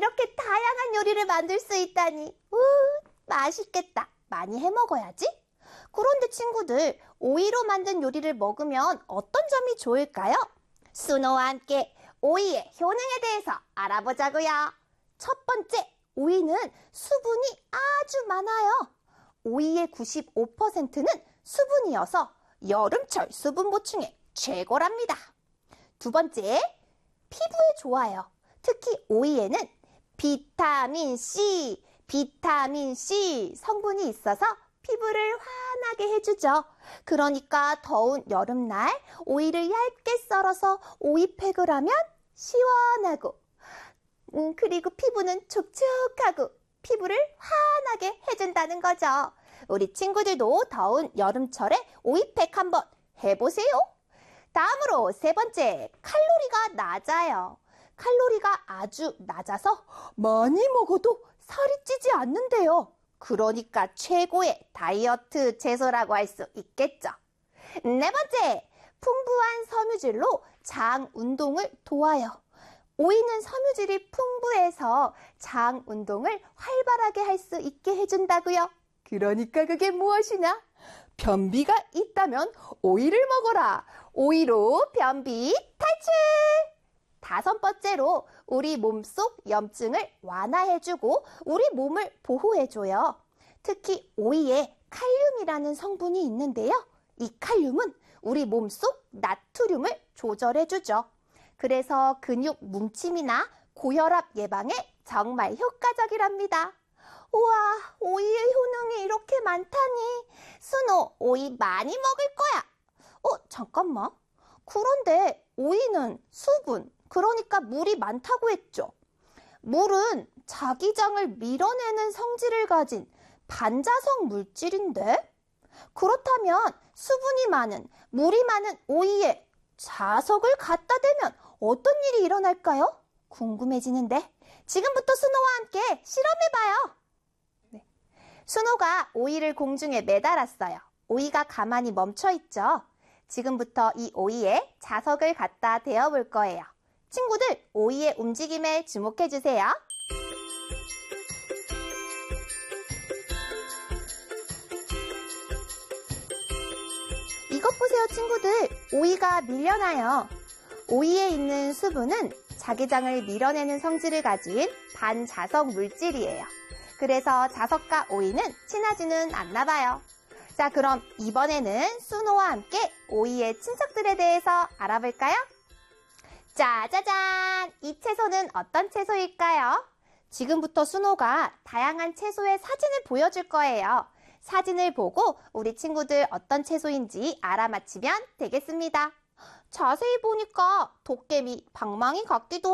이렇게 다양한 요리를 만들 수 있다니. 맛있겠다. 많이 해 먹어야지. 그런데 친구들, 오이로 만든 요리를 먹으면 어떤 점이 좋을까요? 수노와 함께 오이의 효능에 대해서 알아보자고요. 첫 번째, 오이는 수분이 아주 많아요. 오이의 95%는 수분이어서 여름철 수분 보충에 최고랍니다. 두 번째, 피부에 좋아요. 특히 오이에는 비타민 C 성분이 있어서 피부를 환하게 해주죠. 그러니까 더운 여름날 오이를 얇게 썰어서 오이팩을 하면 시원하고 그리고 피부는 촉촉하고 피부를 환하게 해준다는 거죠. 우리 친구들도 더운 여름철에 오이팩 한번 해보세요. 다음으로 세 번째, 칼로리가 낮아요. 칼로리가 아주 낮아서 많이 먹어도 살이 찌지 않는데요. 그러니까 최고의 다이어트 채소라고 할 수 있겠죠. 네 번째, 풍부한 섬유질로 장 운동을 도와요. 오이는 섬유질이 풍부해서 장 운동을 활발하게 할 수 있게 해준다고요. 그러니까 그게 무엇이냐? 변비가 있다면 오이를 먹어라. 오이로 변비 탈출! 다섯 번째로 우리 몸속 염증을 완화해주고 우리 몸을 보호해줘요. 특히 오이에 칼륨이라는 성분이 있는데요. 이 칼륨은 우리 몸속 나트륨을 조절해주죠. 그래서 근육 뭉침이나 고혈압 예방에 정말 효과적이랍니다. 우와, 오이의 효능이 이렇게 많다니. 수노, 오이 많이 먹을 거야. 잠깐만. 그런데 오이는 수분, 그러니까 물이 많다고 했죠. 물은 자기장을 밀어내는 성질을 가진 반자성 물질인데? 그렇다면 수분이 많은, 물이 많은 오이에 자석을 갖다 대면 어떤 일이 일어날까요? 궁금해지는데 지금부터 수노와 함께 실험해봐요. 수노가 오이를 공중에 매달았어요. 오이가 가만히 멈춰있죠. 지금부터 이 오이에 자석을 갖다 대어볼 거예요. 친구들, 오이의 움직임에 주목해주세요. 이것 보세요, 친구들. 오이가 밀려나요. 오이에 있는 수분은 자기장을 밀어내는 성질을 가진 반자석 물질이에요. 그래서 자석과 오이는 친하지는 않나 봐요. 자, 그럼 이번에는 수노와 함께 오이의 친척들에 대해서 알아볼까요? 짜자잔! 이 채소는 어떤 채소일까요? 지금부터 수노가 다양한 채소의 사진을 보여줄 거예요. 사진을 보고 우리 친구들 어떤 채소인지 알아맞히면 되겠습니다. 자세히 보니까 도깨비, 방망이 같기도